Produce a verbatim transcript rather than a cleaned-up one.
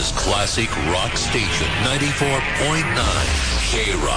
Chicago's classic rock station, ninety-four point nine K-Rock.